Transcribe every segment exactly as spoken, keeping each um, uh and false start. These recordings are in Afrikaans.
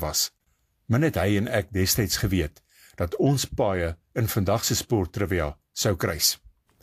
was. Maar net hy en ek destyds geweet, dat ons paaie in vandag se sporttrivia sou kruis.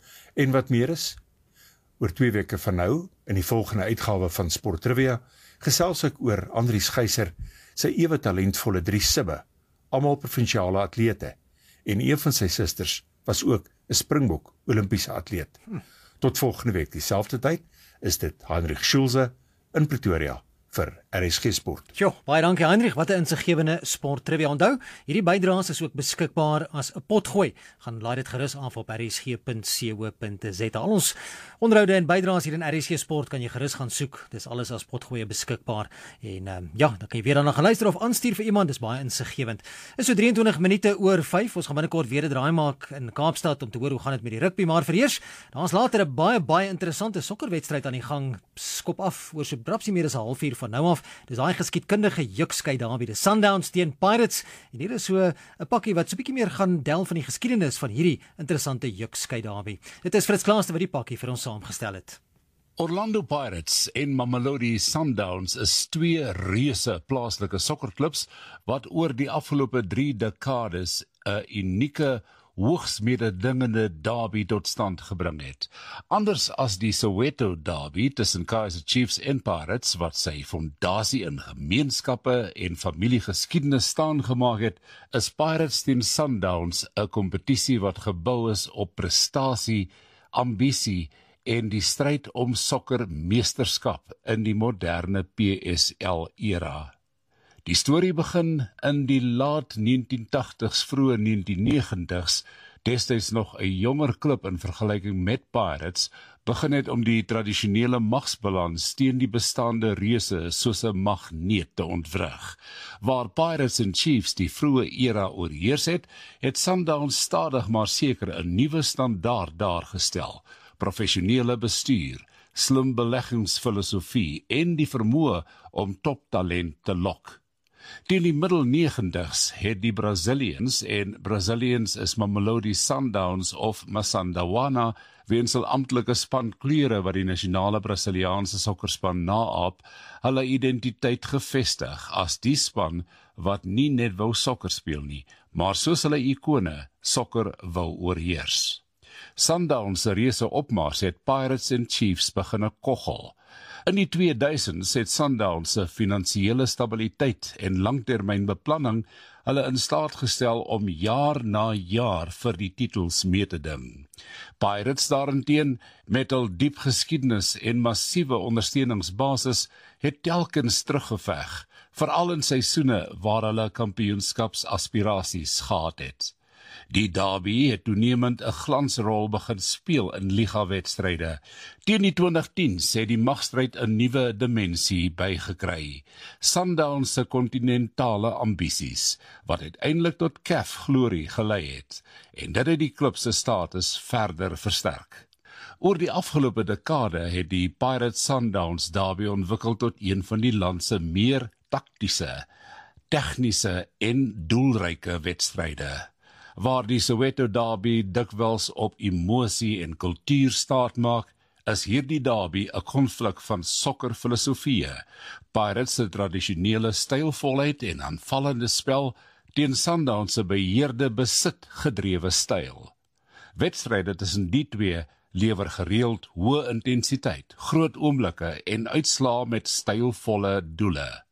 En wat meer is, oor twee weke van nou, in die volgende uitgawe van Sporttrivia, gesels ek oor Andries Geyser, sy ewe talentvolle drie sibbe, almal provinsiale atlete, en een van sy susters was ook 'n Springbok Olimpiese atleet. Hm. Tot volgende week dieselfde tyd, is dit Heinrich Schulze in Pretoria vir R S G Sport. Jo, baie dankie Heinrich, wat 'n insiggewende sporttrivia. Onthou, hierdie bydraes is ook beskikbaar as 'n potgooi. Gaan laai dit gerus af op r s g punt co punt z a. Al ons onderhoude en bydraes hier in R S G Sport kan jy gerus gaan soek. Dis alles as potgooi beskikbaar. En um, ja, dan kan jy weer daarna gaan luister of aanstuur vir iemand. Dis baie insiggewend. Is so drieëntwintig minute oor vyf. Ons gaan binnekort weer 'n draai maak in Kaapstad om te hoor hoe gaan dit met die rugby, maar vir eers, daar's later 'n baie baie interessante sokkerwedstryd aan die gang. Skop af oor so drapsie meer as 'n halfuur van nou af. Dis daai geskiedkundige jukskei daarby, die Sundowns teen Pirates. En hier is so 'n pakkie wat so 'n bietjie meer gaan del van die geskiedenis van hierdie interessante jukskei daarby. Dit is Fritz Klaaste wat die pakkie vir ons saamgestel het. Orlando Pirates en Mamelodi Sundowns is twee reuse plaaslike sokkerklubs wat oor die afgelope drie dekades 'n unieke hoogs mededingende derby tot stand gebring het. Anders as die Soweto derby tussen Kaizer Chiefs en Pirates, wat sy fondasie in gemeenskappe en familiegeskiedenis staan gemaak het, is Pirates teen Sundowns 'n kompetisie wat gebou is op prestasie, ambisie en die stryd om sokkermeesterskap in die moderne P S L-era. Die storie begin in die laat negentien tagtigs, vroeë negentien negentigs, destyds nog 'n jonger klub in vergelyking met Pirates, begin het om die tradisionele magsbalans teen die bestaande reuse soos 'n magneet te ontwrig. Waar Pirates en Chiefs die vroeë era oorheers het, het Sundowns stadig maar seker 'n nuwe standaard daargestel. Professionele bestuur, slim beleggingsfilosofie en die vermoë om toptalent te lok. Teen die middel negentigs het die Brazilians, en Brazilians is Mamelodi Sundowns of Masandawana, weens hul amptelike span kleure wat die nasionale Braziliaanse sokkerspan naap, hulle identiteit gevestig as die span wat nie net wou sokker speel nie, maar soos hulle ikone sokker wou oorheers. Sundowns se reuse opmars het Pirates en Chiefs begin koggel. In die tweeduisends het Sundowns se finansiële stabiliteit en langtermynbeplanning hulle in staat gestel om jaar na jaar vir die titels mee te ding. Pirates daarenteen, met hul diep geskiedenis en massiewe ondersteuningsbasis, het telkens teruggeveg, veral in seisoene waar hulle kampioenskapsaspirasies gehad het. Die derby het toenemend 'n glansrol begin speel in liga-wedstryde. Teen die twintig tiens het die magstryd 'n nuwe dimensie bygekry. Sundowns se kontinentale ambisies, wat uiteindelik tot C A F-glorie gelei het, en dit het die klub se status verder versterk. Oor die afgelope dekade het die Pirates Sundowns derby ontwikkel tot een van die land se meer taktiese, tegniese en doelryke wedstryde. Waar die Soweto derby dikwels op emosie en kultuur staat maak, is hierdie derby 'n konflik van sokkerfilosofieë. Pirates se tradisionele stylvolheid en aanvallende spel teen Sundowns se beheerde besitgedrewe styl. Wedstryde tussen die twee lewer gereeld hoë intensiteit, groot oomblikke en uitslae met stylvolle doele.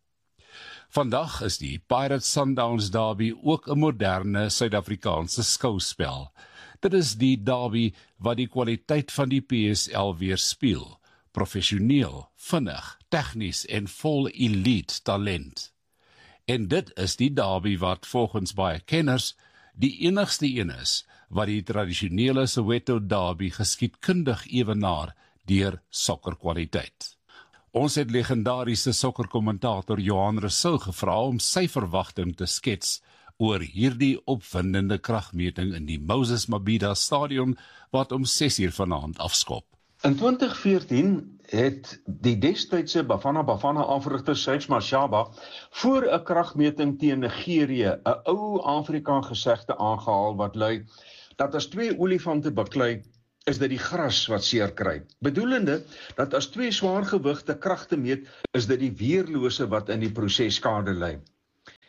Vandag is die Pirates Sundowns derby ook 'n moderne Suid-Afrikaanse skouspel. Dit is die derby wat die kwaliteit van die P S L weerspieël. Professioneel, vinnig, tegnies en vol elite talent. En dit is die derby wat volgens baie kenners die enigste een is wat die tradisionele Soweto derby geskiedkundig ewenaar deur sokkerkwaliteit. Ons het legendariese sokkerkommentator Johan Rousseau gevra om sy verwagting te skets oor hierdie opwindende kragmeting in die Moses Mabhida Stadion wat om ses uur vanaand afskop. In twintig veertien het die destydse Bafana Bafana afrigter Serge Mashaba voor 'n kragmeting teen Nigerië 'n ou Afrika gesegde aangehaal wat lui dat as twee olifante baklei, is dit die gras wat seer kry. Bedoelende dat as twee swaargewigte kragte meet, is dit die weerlose wat in die proses skade ly.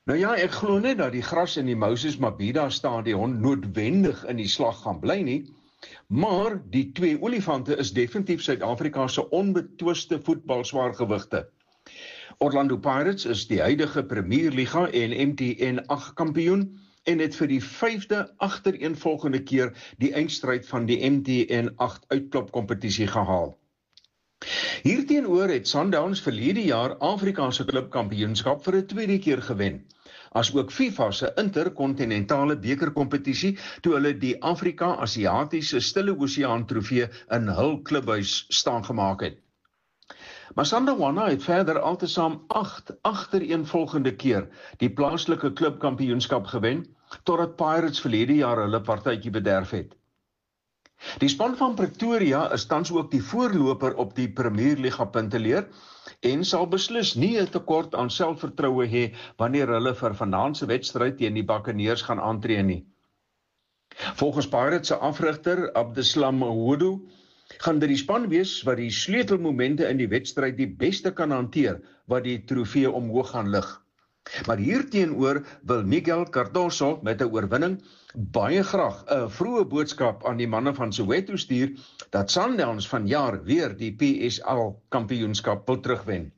Nou ja, ek glo net dat die gras in die Moses Mabhida stadion noodwendig in die slag gaan bly nie, maar die twee olifante is definitief Suid-Afrika se onbetwiste voetbalswaargewigte. Orlando Pirates is die huidige Premierliga en M T N agt kampioen en het vir die vyfde agtereenvolgende keer die eindstryd van die M T N agt uitklopkompetisie gehaal. Hierteenoor het Sundowns verlede jaar Afrika se klubkampioenskap vir 'n tweede keer gewen, as ook FIFA se interkontinentale bekerkompetisie toe hulle die Afrika-Asiatiese Stille Oseaan trofee in hul klubhuis staan gemaak het. Masandawana het verder altesaam agt agtereenvolgende keer die plaaslike klubkampioenskap gewen, totdat Pirates verlede jaar hulle partytjie bederf het. Die span van Pretoria is tans ook die voorloper op die Premierliga punteleer en sal beslis nie 'n tekort aan selfvertroue hê wanneer hulle vir vanaand se wedstryd teen die Buccaneers gaan aantree nie. Volgens Pirates se afrigter Abdeslam Ouaddou gaan dit die span wees wat die sleutelmomente in die wedstryd die beste kan hanteer wat die trofee omhoog gaan lig. Maar hierteenoor wil Miguel Cardoso met 'n oorwinning baie graag 'n vroeë boodskap aan die manne van Soweto stuur dat Sundowns vanjaar weer die P S L kampioenskap wil terugwen.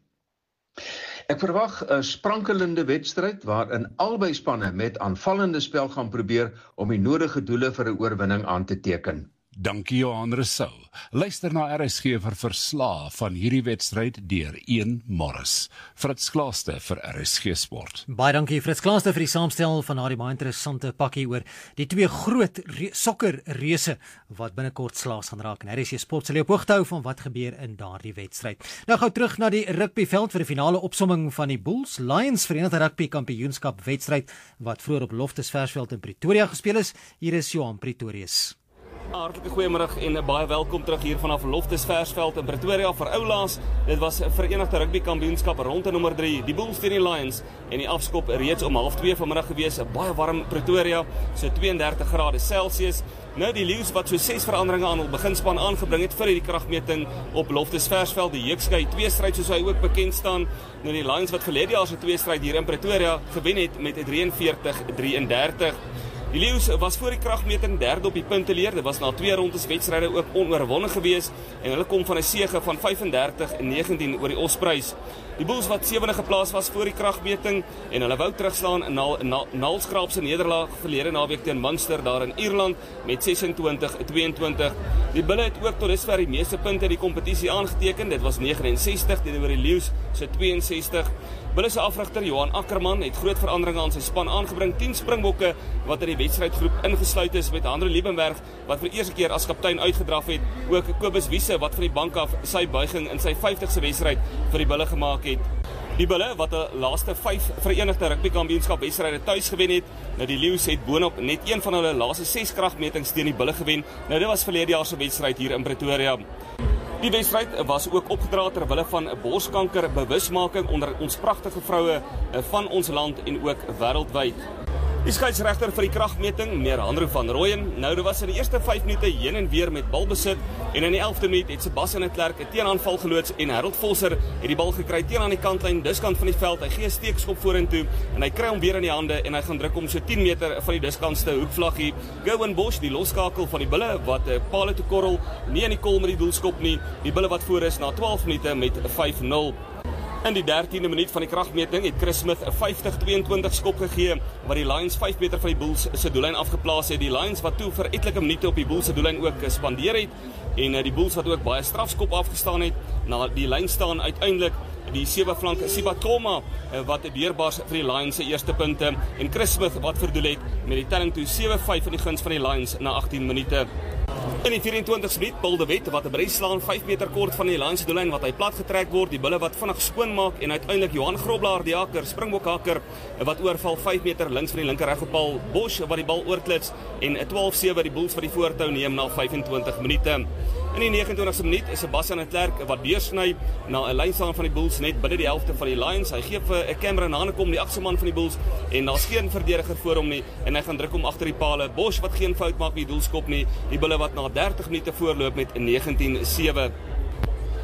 Ek verwag 'n sprankelende wedstryd waarin albei spanne met aanvallende spel gaan probeer om die nodige doele vir 'n oorwinning aan te teken. Dankie Johan Rousseau. Luister na R S G vir verslae van hierdie wedstryd deur Ian Morris. Fritz Klaaste vir R S G Sport. Baie dankie Fritz Klaaste vir die saamstel van daardie baie interessante pakkie oor die twee groot re sokkerreuse wat binnekort slaags gaan raak. En R S G Sport sal jou op hoogte hou van wat gebeur in daardie wedstryd. Nou gou terug na die rugbyveld vir die finale opsomming van die Bulls Lions Verenigde Rugby Kampioenskap wedstryd wat vroeër op Loftus Versveld in Pretoria gespeel is. Hier is Johan Pretorius. Hartlike goeiemiddag en baie welkom terug hier vanaf Loftus Versveld in Pretoria vir oulaas. Dit was 'n Verenigde Rugby Kampioenskap ronde nommer drie. Die Bulls teen die Lions en die afskop reeds om half twee vanmiddag gewees. 'n Baie warm Pretoria, so twee en dertig grade Celsius. Nou die Lions wat so ses veranderinge aan hul beginspan aangebring het vir die kragmeting op Loftus Versveld. Die Jeugskei twee stryd soos hy ook bekend staan. Nou die Lions wat verlede jaar se twee stryd hier in Pretoria gewen het met drieënveertig drieëndertig. Die Lions was voor die kragmeting derde op die punteleer. Dit was na twee rondes wedstryde ook onoorwonne gewees en hulle kom van 'n sege van vyfendertig negentien oor die Ospreys. Die Bulls wat sewende geplaas was voor die kragmeting en hulle wou terugslaan na 'n naalskraapse nederlaag verlede naweek teen Munster daar in Ierland met sesentwintig tweeëntwintig. Die Bulle het ook tot dusver die meeste punte in die kompetisie aangeteken. Dit was negenensestig teenoor die Lions se tweeënsestig. Bulle se afrigter Johan Ackerman het groot veranderinge aan sy span aangebring. tien Springbokke wat in die wedstrydgroep ingesluit is met Andre Liebenberg wat vir die eerste keer as kaptein uitgedraf het. Ook Kobus Wiese wat van die bank af sy buiging in sy vyftigste wedstryd vir die Bulle gemaak het. Die Bulle wat die laaste vyf Verenigde Rugby Kampioenskap wedstryde tuis gewen het. Nou die Lions het boonop net een van hulle laaste ses kragmetings teen die Bulle gewen. Nou dit was verlede jaar se wedstryd hier in Pretoria. Die wedstryd was ook opgedra ter wille van borskanker bewusmaking onder ons pragtige vroue van ons land en ook wêreldwyd. Die skeieregter vir die kragmeting, meneer Hanro van Rooyen, nou dit was in die eerste vyf minute heen en weer met balbesit en in die elfde minuut het Sebastian de Klerk 'n teenaanval geloods en Harold Volser het die bal gekry teen aan die kantlyn diskant van die veld. Hy gee 'n steekskop vorentoe en hy kry hom weer in die hande en hy gaan druk om so tien meter van die diskantste hoekvlaggie. Gowan Bosch, die loskakel van die Bulle wat 'n paal te korrel, nie in die kol met die doelskop nie. Die Bulle wat voor is na twaalf minute met vyf nul. In die dertiende minuut van die kragmeting het Chris Smith 'n vyftig tweeëntwintig skop gegee wat die Lions vyf meter van die Bulls se doellyn afgeplaas het. Die Lions wat toe vir etlike minute op die Bulls se doellyn ook spandeer het en die Bulls wat ook baie strafskop afgestaan het. Na die lyn staan uiteindelik die sewe flank Sibatoma wat deurbars vir die Lions se eerste punte en Chris Smith wat verdoel het met die telling toe sewe vyf in die guns van die Lions na agttien minute. In die vyf-en-twintigste minuut Paul de Wet wat 'n brace slaan vyf meter kort van die Lions doellyn wat hy plat getrek word. Die Bulle wat vinnig skoonmaak en uiteindelik Johan Groblaar die haker, Springbokhaker wat oorval vyf meter links van die linker regoppaal. Bosch wat die bal oorklits en twaalf sewe die Bulls vir die voortou neem na vyf-en-twintig minute. In die negenentwintigste minuut is Sebastian de Klerk wat deursny na 'n lynstaan van die Bulls net binne die helfte van die Lions. Hy gee vir 'n Cameron Hanekom die agste man van die Bulls en daar's geen verdediger voor hom nie en hy gaan druk hom agter die pale. Bosch wat geen fout maak met die doelskop nie. Die Bulle wat na dertig minute voorloop met negentien sewe.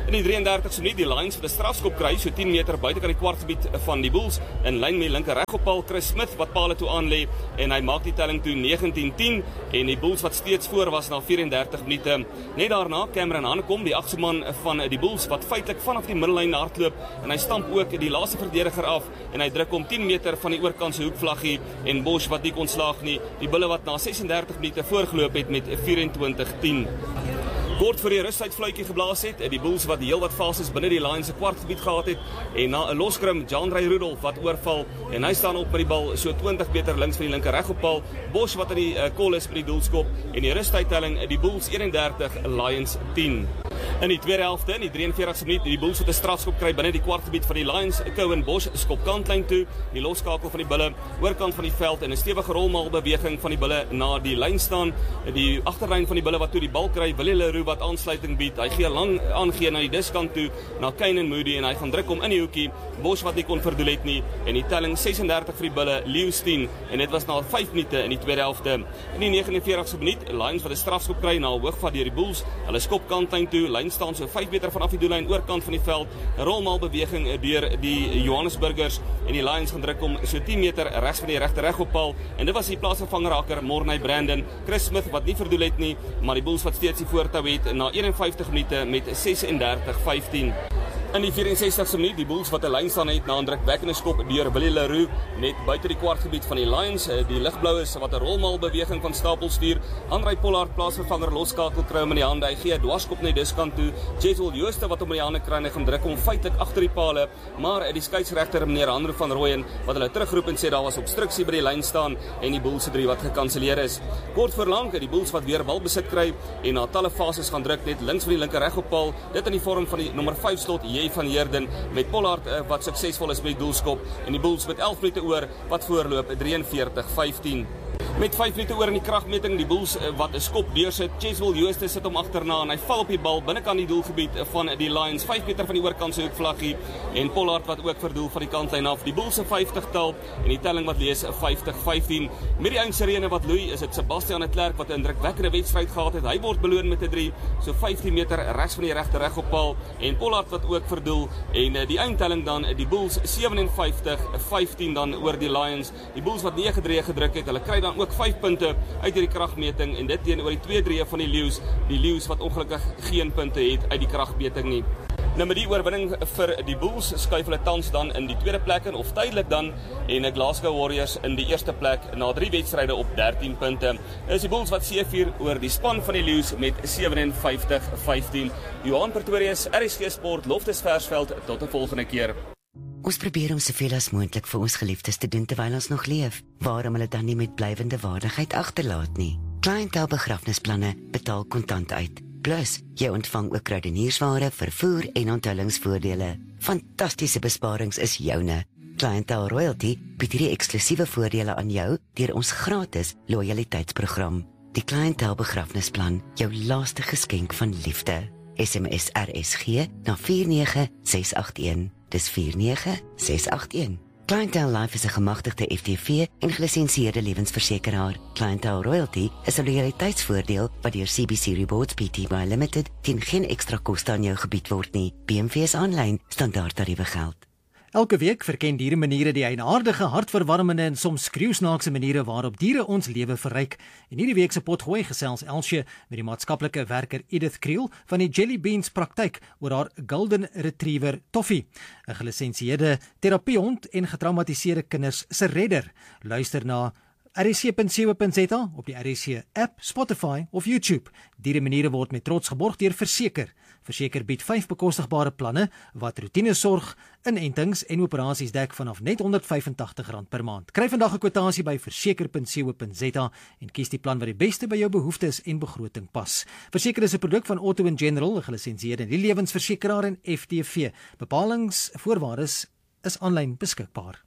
In die drieëndertigste minuut die Lions vir 'n strafskop kry, so tien meter buite kan die kwartgebied van die Bulls, in lyn met die linker regoppaal, Chris Smith wat paal toe aanlê en hy maak die telling toe negentien tien en die Bulls wat steeds voor was na vyf-en-dertig minute. Net daarna Cameron Hannekom, die agste man van die Bulls wat feitelik vanaf die middellyn hardloop en hy stamp ook die laaste verdediger af en hy druk hom tien meter van die oorkantse hoekvlaggie en Bosch wat nie kon slaag nie. Die Bulle wat na ses-en-dertig minute voorgeloop het met vyf-en-twintig tien. Kort voor die rustydfluitjie geblaas het, die Bulls wat heel wat fases binne die Lions se kwartgebied gehad het en na 'n loskrim Jandrey Rudolph wat oorval en hy staan op met die bal so twintig meter links van die linker regoppaal. Bosch wat in die uh, call is by die doelskop en die rustydtelling die Bulls eenendertig, Lions tien. In die tweede helfte, in die drieënveertigste minuut, die Bulls het 'n strafskop kry binne die kwartgebied van die Lions. Cohen Bosch skop kantlyn toe, die loskakel van die Bulle oorkant van die veld en 'n stewige rolmaal beweging van die Bulle na die lyn staan. Die agterlyn van die Bulle wat toe die bal kry, Willie Leroux wat aansluiting bied. Hy gee lang aangee na die diskant toe na Kainan Moody en hy gaan druk hom in die hoekie. Bosch wat nie kon verdoel het nie en die telling ses-en-dertig vir die Bulle, Lions tien en dit was na vyf minute in die tweede helfte. In die negenenveertigste minuut, Lions wat 'n strafskop kry na 'n hoogvat deur die Bulls. Hulle skop kantlyn toe, lyn staan so vyf meter vanaf die doellyn oorkant van die veld. 'n Rolmaal beweging deur die Johannesburgers en die Lions gaan druk hom so tien meter regs van die regter regoppaal en dit was die plaasvervanger raker Morney Brandon. Chris Smith wat nie verdoel het nie, maar die Bulls wat steeds die voortou het na eenenvyftig minute met ses-en-dertig vyftien. In die vyf-en-sestigste minuut, die Bulls wat 'n lyn staan het na 'n drukwekkende skop deur Willie Leroux net buite die kwartgebied van die Lions. Die ligbloues wat 'n rolmaal beweging van stapel stuur. Andrei Pollard, plaasvervanger, loskakel kry hom in die hande. Hy gee 'n dwarskop na die diskant toe. Jeswel Jooste wat hom in die hande kry en hy gaan druk hom feitelik agter die pale, maar die skeieregter meneer Hanro van Rooyen wat hulle terugroep en sê daar was obstruksie by die lyn staan en die Bulls se drie wat gekanselleer is. Kort voor lank het die Bulls wat weer balbesit kry en na talle fases gaan druk net links van die linker regoppaal. Dit in die vorm van die nommer vyf slot van Heerden met Pollard uh, wat suksesvol is met die doelskop en die Bulls met elf minute oor wat voorloop drieënveertig vyftien. Met vyf minute oor in die kragmeting, die Bulls uh, wat 'n skop deursit, Jeswel Jooste sit hom agterna en hy val op die bal binnekant die doelgebied van die Lions, vyf meter van die oorkant se hoekvlaggie en Pollard wat ook verdoel van die kantlyn af. Die Bulls se vyftig tal en die telling wat lees vyftig vyftien. Met die eindserene wat loei, is dit Sebastian de Klerk wat 'n indrukwekkende wedstryd gehad het. Hy word beloon met 'n drie, so vyftien meter regs van die regter regoppaal en Pollard wat ook verdoel en uh, die eindtelling dan die Bulls sewenenvyftig vyftien dan oor die Lions. Die Bulls wat nege drie gedruk het, hulle kry dan ook vyf punte uit hierdie kragmeting en dit teenoor die twee drie van die Lions, die Lions wat ongelukkig geen punte het uit die kragmeting nie. Nou met die oorwinning vir die Bulls skuif hulle tans dan in die tweede plek in of tydelik dan en die Glasgow Warriors in die eerste plek na drie wedstryde op dertien punte. Is die Bulls wat seëvier oor die span van die Lions met sewenenvyftig vyftien. Johan Pretorius, R S G Sport, Loftus Versveld, tot 'n volgende keer. Ons probeer om soveel as moontlik vir ons geliefdes te doen terwyl ons nog leef. Waarom hulle dan nie met blywende waardigheid agterlaat nie? Clientele begrafnisplanne betaal kontant uit. Plus, jy ontvang ook kruideniersware, vervoer en onthullingsvoordele. Fantastiese besparings is joune. Clientele Royalty bied hierdie eksklusiewe voordele aan jou deur ons gratis loyaliteitsprogram. Die Clientele begrafnisplan, jou laaste geskenk van liefde. S M S R S G na vier nege ses agt een. Dis vier nege ses agt een. Clientele Life is 'n gemagtigde F T V en gelisensieerde lewensversekeraar. Clientele Royalty is 'n loyaliteitsvoordeel wat deur C B C Rewards Pty Limited teen geen ekstra koste aan jou gebied word nie. B M W is aanlyn standaard tariewe geld. Elke week verken diere maniere die eienaardige, hartverwarmende en soms skreeusnaakse maniere waarop diere ons lewe verryk. En hierdie week se potgooi gesels Elsje met die maatskaplike werker Edith Kriel van die Jelly Beans praktyk oor haar Golden Retriever Toffee, 'n gelisensieerde terapiehond en getraumatiseerde kinders se redder. Luister na R S C punt co punt za op die R S C app, Spotify of YouTube. Diere maniere word met trots geborg deur Verseker. Verseker bied vyf bekostigbare planne wat routinesorg, inentings en operasies dek vanaf net honderd vyf en tagtig rand per maand. Kry vandag 'n kwotasie by verseker punt co punt za en kies die plan wat die beste by jou behoeftes en begroting pas. Verseker is 'n produk van Auto and General, 'n gelisensieerde lewensversekeraar en F T V. Bepalings, voorwaardes is aanlyn beskikbaar.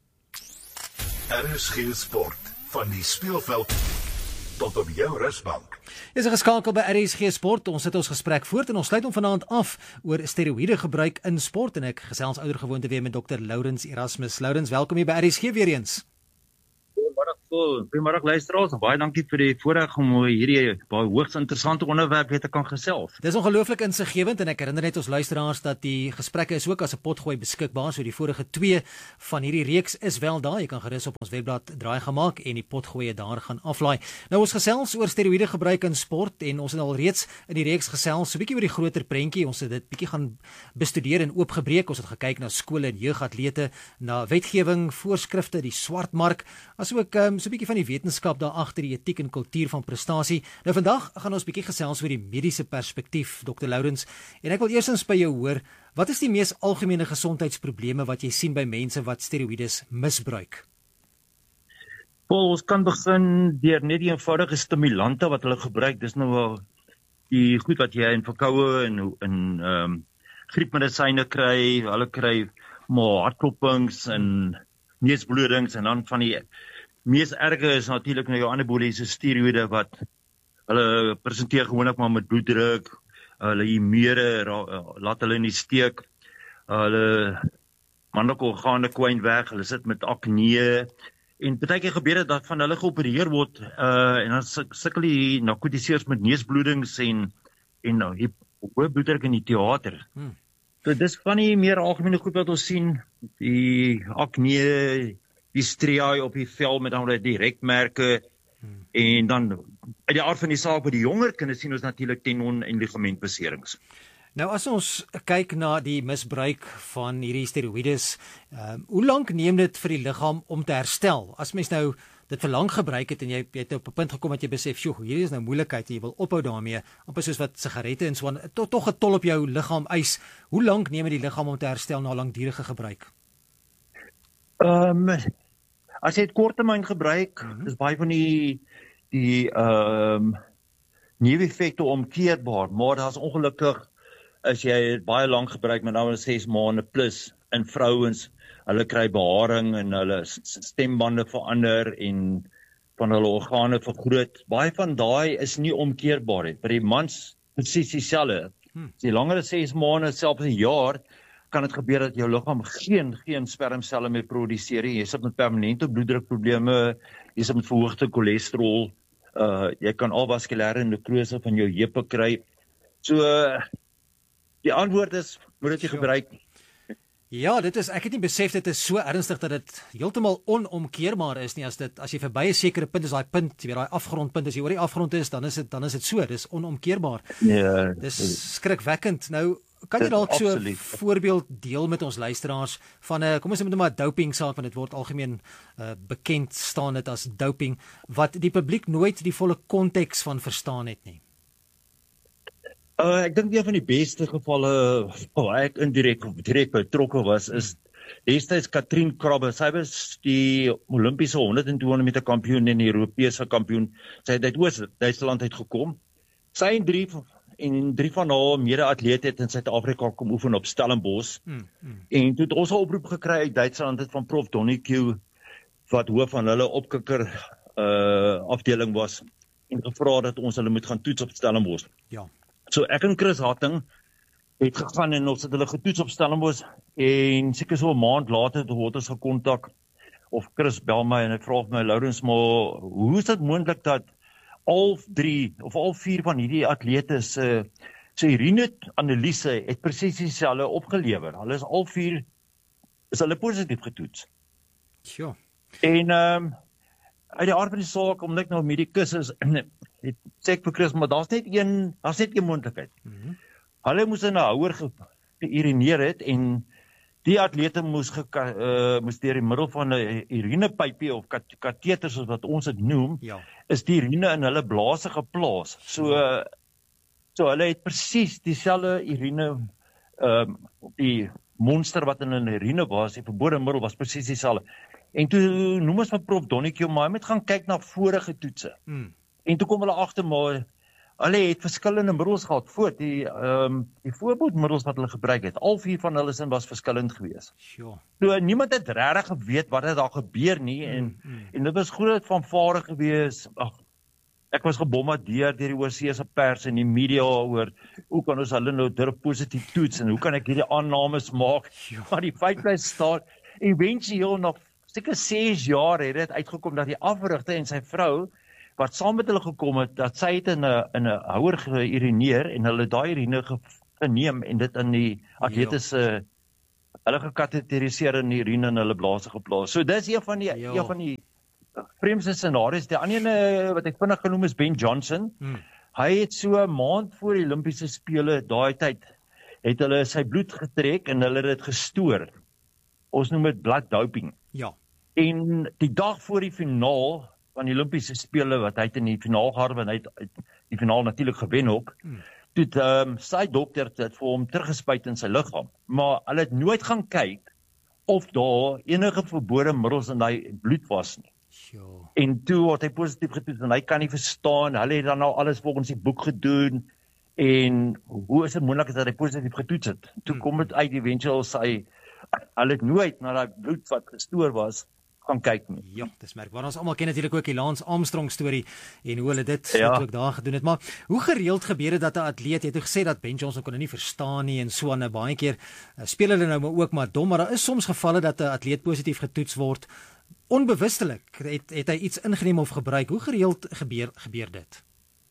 R S G Sport, van die speelveld tot op jou rusbank. Is 'n geskakel by R S G Sport. Ons sit ons gesprek voort en ons sluit hom vanaand af oor steroïde gebruik in sport en ek gesels oudergewoonte weer met dokter Lourens Erasmus. Lourens, welkom hier by R S G weer eens. Goeiemôre Oh, goeiemôre luisteraars, baie dankie vir die voorreg om hierdie baie hoogs interessante onderwerp weer te kan gesels. Dis ongelooflik insiggewend en ek herinner net ons luisteraars dat die gesprekke is ook as 'n potgooi beskikbaar, so die vorige twee van hierdie reeks is wel daar. Jy kan gerus op ons webblad draai gemaak en die potgooi daar gaan aflaai. Nou ons gesels oor steroïde gebruik in sport en ons het al reeds in die reeks gesels so 'n bietjie oor die groter prentjie. Ons het dit bietjie gaan bestudeer en oopgebreek. Ons het gekyk na skole en jeugatlete, na wetgewing, voorskrifte, die swartmark, asook um, so 'n bietjie van die wetenskap daar agter die etiek en kultuur van prestasie. Nou vandag gaan ons bietjie gesels oor die mediese perspektief, dokter Lourens, en ek wil eersins by jou hoor, wat is die mees algemene gesondheidsprobleme wat jy sien by mense wat steroïdes misbruik? Paul, ons kan begin deur net die eenvoudige stimulante wat hulle gebruik. Dis nou wel die goed wat jy in verkoue en in ehm um, griepmedisyne kry. Hulle kry maar hartklopings en neusblodings en dan van die mees erge is natuurlik nou jou anaboliese steroïde wat hulle presenteer gewoonlik maar met bloeddruk, hulle humere laat hulle in die steek, hulle manlike organe kwyn weg, hulle sit met akne en baie keer gebeur dit dat van hulle geopereer word uh, en dan sukkel die narkotiseers met neusbloedings en en hoë bloeddruk in die teater. Hmm. So dis van die meer algemene goed wat ons sien, die akne, die striaai op die vel met dan direkmerke hmm. en dan uit die aard van die saak by die jonger kinders sien ons natuurlik tendon en ligamentbeserings. Nou as ons kyk na die misbruik van hierdie steroïdes, um, hoe lank neem dit vir die liggaam om te herstel? As mens nou dit vir lank gebruik het en jy, jy het op 'n punt gekom dat jy besef, "Sjoe, hierdie is nou moeilikheid en jy wil ophou daarmee," amper soos wat sigarette en so aan, to, tog 'n tol op jou liggaam eis. Hoe lank neem dit die liggaam om te herstel na langdurige gebruik? Ehm um, as jy dit korttermyn gebruik, mm-hmm. is baie van die die ehm um, neeweffekte omkeerbaar, maar daar's ongelukkig as jy dit baie lank gebruik, met nou ses maande plus in vrouens, hulle kry beharing en hulle stembande verander en van hulle organe vergroot. Baie van daai is nie omkeerbaar nie. By die mans presies dieselfde. Hmm. As jy langer as ses maande, selfs 'n jaar, kan dit gebeur dat jou liggaam geen geen spermselle meer produseer nie. Jy sit met permanente bloeddrukprobleme, jy sit met verhoogde cholesterol, uh, jy kan alvaskulêre nekrose van jou heupe kry. So uh, die antwoord is, moet dit jy gebruik nie. Ja, dit is, ek het nie besef dit is so ernstig dat dit heeltemal onomkeerbaar is nie. As dit as jy verby 'n sekere punt is, daai punt, jy weet daai afgrondpunt, as jy oor die afgrond is, dan is dit dan is dit so, dis onomkeerbaar. Ja, dis skrikwekkend. Nou kan jy dalk so 'n voorbeeld deel met ons luisteraars van 'n kom ons noem dit maar 'n doping saak, want dit word algemeen uh, bekend staan dit as doping, wat die publiek nooit die volle konteks van verstaan het nie. Uh, ek dink een van die beste gevalle waar ek indirek of direk betrokke was, is destyds Katrien Krabbe. Sy was die Olimpiese honderd en tweehonderd meter kampioen en die Europese kampioen. Sy het uit Oos-Duitsland uitgekom. Sy en drie, en drie van haar mede-atlete het in Suid-Afrika kom oefen op Stellenbosch. Mm, mm. En toe het ons 'n oproep gekry uit Duitsland het van Prof Donniekieu, wat hoof van hulle opkikker uh, afdeling was, en gevra dat ons hulle moet gaan toets op Stellenbosch. Ja. So ek en Chris Hatting het gegaan en ons het hulle getoets op Stellenbosch en seker so 'n maand later het ons gekontak of Chris bel my en hy vra my, Lourens, maar hoe is dit moontlik dat al drie of al vier van hierdie atlete se se urine-analise het presies dieselfde opgelewer. Hulle is al vier is hulle positief getoets. Ja. En ehm um, uit die aard van die saak, omdat ek nou medikus is, het sê ek vir Chris, maar daar's net een, daar's net een moontlikheid. Mm-hmm. Hulle moes in 'n houer geurineer het en die atlete moes ge, uh, moes deur die middel van 'n urinepypie of kateter soos wat ons dit noem, ja. is die urine in hulle blaase geplaas. So uh, so hulle het presies dieselfde urine ehm uh, die monster wat in 'n urine was, die verbode middel was presies dieselfde. En toe noem ons van Prof Donniekieu, maar hy moet gaan kyk na vorige toetse. Hmm. En toe kom hulle agter maar hulle het verskillende middels gehad voor die ehm um, die voorbeeldmiddels wat hulle gebruik het. Al vier van hulle sin was verskillend geweest. Sure. So niemand het regtig geweet wat het daar gebeur nie en hmm, hmm. en dit was groot vanvare geweest. Ag, ek was gebombardeer deur die oorseese pers en die media oor hoe kan ons hulle nou durf positief toets en hoe kan ek hierdie aannames maak? Sure. Maar die feit bly staan, eventueel nog seker ses jaar het dit uitgekom dat die afrigter en sy vrou wat saam met hulle gekom het, dat sy het in 'n in 'n houer geurineer en hulle daai urine geneem en dit in die atlete se hulle gekateteriseer in die urine en hulle blaase geplaas. So dis een van die Jo. een van die vreemdste scenario's. Die ander ene wat ek vinnig genoem is Ben Johnson. Hmm. Hy het so 'n maand voor die Olimpiese spele daai tyd het hulle sy bloed getrek en hulle het dit gestoor. Ons noem dit blood doping. Ja. En die dag voor die finaal van die Olimpiese spele wat hy het in die finaal gehad en hy het die finaal natuurlik gewen ook. Hmm. Toe het um, sy dokter dit vir hom teruggespuit in sy liggaam. Maar hulle het nooit gaan kyk of daar enige verbode middels in daai bloed was nie. Jo. En toe word hy positief getoets en hy kan nie verstaan. Hulle het dan nou alles volgens die boek gedoen. En hoe is dit moontlik dat hy positief getoets het? Toe Hmm. kom dit uit eventueel sy hulle het nooit na daai bloed wat gestoor was gaan kyk nie. Ja, dis merkbaar. Ons almal ken natuurlik ook die Lance Armstrong storie en hoe hulle dit Ja. ook daar gedoen het. Maar hoe gereeld gebeur dit dat 'n atleet, jy het gesê dat Ben Johnson kon dit nie verstaan nie en so aan 'n baie keer uh, speel hulle nou maar ook maar dom, maar daar is soms gevalle dat 'n atleet positief getoets word onbewustelik. Het het hy iets ingeneem of gebruik? Hoe gereeld gebeur gebeur dit?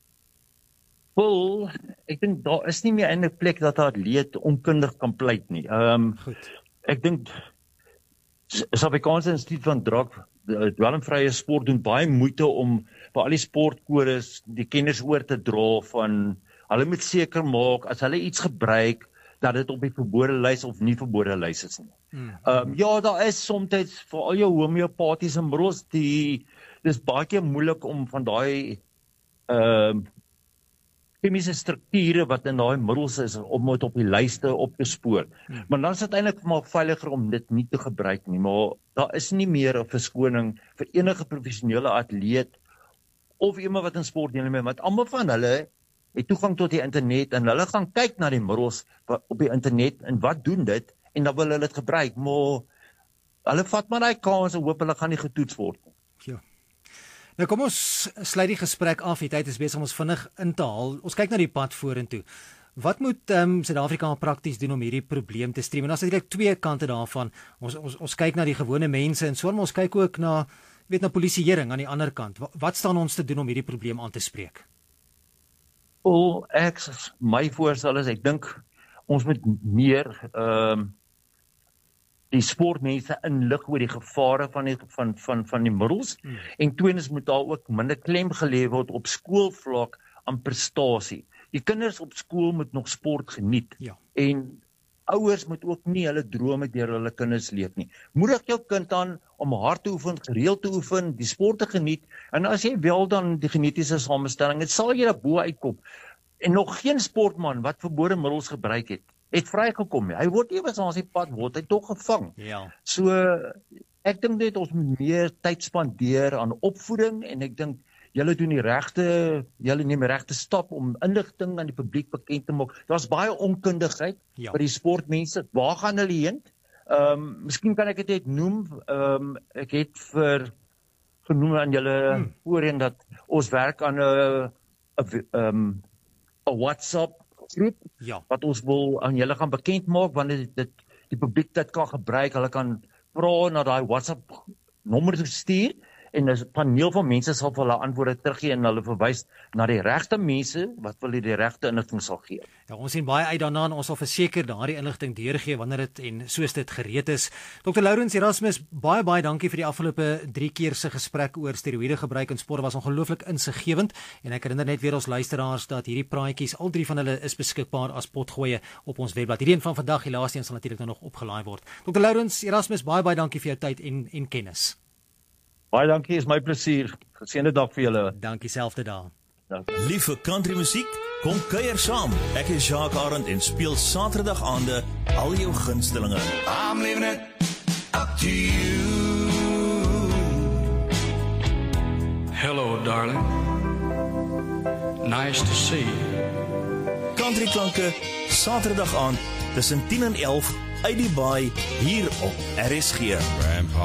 Wel, ek dink daar is nie meer 'n plek dat 'n atleet onkundig kan pleit nie. Ehm um, Goed. ek dink Suid-Afrikaanse Instituut van Drak, die dwelmvrye sport doen baie moeite om by al die sportkodes die kennis oor te dra van hulle moet seker maak as hulle iets gebruik dat dit op die verbode lys of nie verbode lys is nie. Hmm. Ehm um, ja, daar is soms vir al jou homeopatiese middels die dis baie keer moeilik om van daai ehm um, chemiese strukture wat in daai middels is om dit op die lyste op te spoor. Hmm. Maar dan is dit eintlik maar veiliger om dit nie te gebruik nie, maar daar is nie meer 'n verskoning vir enige professionele atleet of iemand wat in sport deelneem, want almal van hulle het toegang tot die internet en hulle gaan kyk na die middels op die internet en wat doen dit en dan wil hulle dit gebruik, maar hulle vat maar daai kans en hoop hulle gaan nie getoets word nie. Ja. Nou kom ons sluit die gesprek af. Die tyd is besig om ons vinnig in te haal. Ons kyk na die pad vorentoe. Wat moet um, Suid-Afrika prakties doen om hierdie probleem te strem? En daar's eintlik twee kante daarvan. Ons ons ons kyk na die gewone mense en so maar ons kyk ook na weet na polisieering aan die ander kant. Wat, wat staan ons te doen om hierdie probleem aan te spreek? O, ek my voorstel is ek dink ons moet meer ehm um, die sportmense inlig oor die gevare van die van van van die middels hmm. en tweedens moet daar ook minder klem gelê word op skoolvlak aan prestasie. Die kinders op skool moet nog sport geniet. Ja. En ouers moet ook nie hulle drome deur hulle kinders leef nie. Moedig jou kind aan om hard te oefen, gereeld te oefen, die sport te geniet en as jy wel dan die genetiese samestelling, dit sal jy daarbo uitkom. En nog geen sportman wat verbode middels gebruik het, het vrygekom. Hy word ewes aan sy pad word hy tog gevang. Ja. So ek dink net ons moet meer tyd spandeer aan opvoeding en ek dink julle doen die regte, julle neem die regte stap om inligting aan die publiek bekend te maak. Daar's baie onkundigheid Ja. by die sportmense. Waar gaan hulle heen? Ehm um, miskien kan ek dit net noem. Ehm um, ek het vir genoem aan julle hmm. voorheen dat ons werk aan 'n 'n ehm 'n WhatsApp groep Ja. wat ons wil aan julle gaan bekend maak wanneer dit, dit die publiek dit kan gebruik. Hulle kan vra na daai WhatsApp nommer stuur en 'n paneel van mense sal vir hulle antwoorde teruggee en hulle verwys na die regte mense wat wil die regte inligting sal gee. Ja, ons sien baie uit daarna en ons sal verseker daardie inligting deurgee wanneer dit en soos dit gereed is. dokter Lourens Erasmus, baie baie dankie vir die afgelope drie keer se gesprek oor steroïde gebruik in sport. Was ongelooflik insiggewend en ek herinner net weer ons luisteraars dat hierdie praatjies, al drie van hulle is beskikbaar as potgoeie op ons webblad. Hierdie een van vandag, die laaste een sal natuurlik nou nog opgelaai word. dokter Lourens Erasmus, baie baie dankie vir jou tyd en en kennis. Baie dankie, is my plesier. Geseënde dag vir julle. Dankie selfde daar. Lief vir country musiek? Kom kuier saam. Ek is Jacques Arend en speel Saterdag aande al jou gunstelinge. I'm leaving it up to you. Hello, darling. Nice to see you. Country klanke, Saterdag aand tussen tien en elf uit die baai hier op R S G. Grandpa